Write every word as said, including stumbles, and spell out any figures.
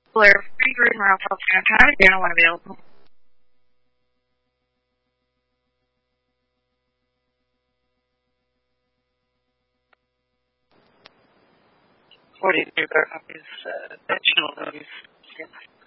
Blair, free room around South Carolina, channel one available. forty-two copies, uh, that channel values.